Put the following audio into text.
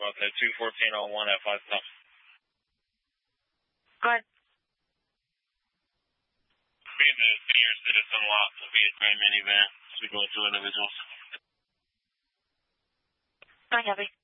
Okay, 21401 at 5 stops. Go ahead. Be the senior citizen lot will be a gray minivan. So we go to individuals. Fine, Abby.